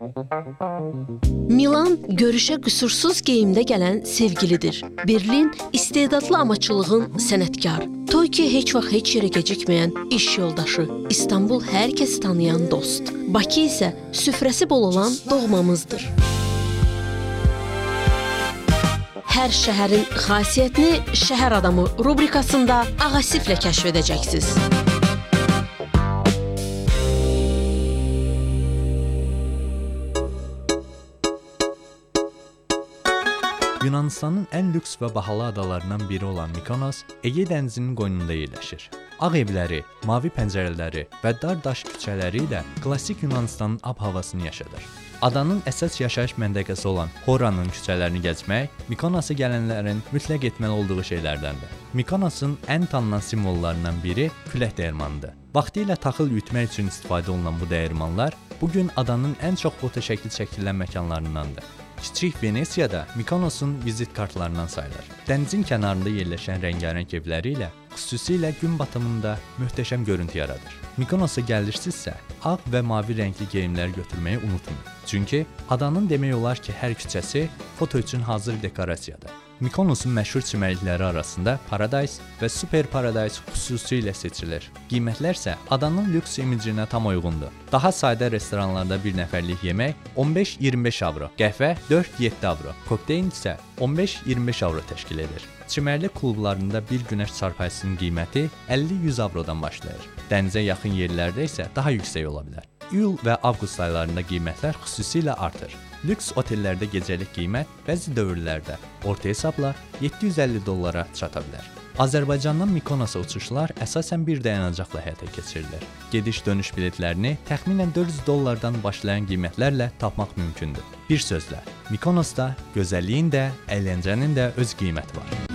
Milan görüşə qüsursuz geyimdə gələn sevgilidir. Berlin istedadlı amaçılığın sənətkarı. Tokyo heç vaxt heç yerə gecikməyən iş yoldaşı. İstanbul hər kəsi tanıyan dost. Bakı isə süfrəsi bol olan doğmamızdır. Hər şəhərin xasiyyətini Şəhər Adamı rubrikasında Ağasiflə kəşf edəcəksiniz. Yunanistanın ən lüks və bahalı adalarından biri olan Mikonos, Ege dənizinin qoynunda yerləşir. Ağ evləri, mavi pəncərələri və dar daş küçələri ilə klassik Yunanistanın ab-havasını yaşadır. Adanın əsas yaşayış məntəqəsi olan Horanın küçələrini gəzmək Mikonosa gələnlərin mütləq etməli olduğu şeylərdəndir. Mikonosun ən tanınan simvollarından biri külək dəyirmanıdır. Vaxtilə taxıl ütmək üçün istifadə olunan bu dəyirmanlar bugün adanın ən çox fotoşəkil çəkilən məkanlarındandır. Kiçik Venesiyada Mikonosun vizit kartlarından sayılır. Dənizin kənarında yerləşən rəngarəng evləri ilə xüsusilə gün batımında möhtəşəm görüntü yaradır. Mikonosa gəlirsinizsə, ağ və mavi rəngli geyimlər götürməyi unutmayın. Çünki adanın demək olar ki, hər küçəsi foto üçün hazır dekorasiyadır. Mikonosun məşhur çimərlikləri arasında Paradise və Super Paradise xüsusilə seçilir. Qiymətlər isə adanın lüks imicinə tam uyğundur. Daha sadə restoranlarda bir nəfərlik yemək 15-25 avro, qəhvə 4-7 avro, kokteyl isə 15-25 avro təşkil edir. Çimərlik klublarında bir günəş çarpayısının qiyməti 50-100 avrodan başlayır. Dənizə yaxın yerlərdə isə daha yüksək ola bilər. İyul və avqust aylarında qiymətlər xüsusilə artır. Lüks otellərdə gecəlik qiymət bəzi dövrlərdə orta hesabla $750 çata bilər. Azərbaycandan Mikonosa uçuşlar əsasən bir dayanacaqla həyata keçirilir. Gediş-dönüş biletlərini təxminən $400 başlayan qiymətlərlə tapmaq mümkündür. Bir sözlə, Mikonosda gözəlliyin də, əyləncənin də öz qiyməti var.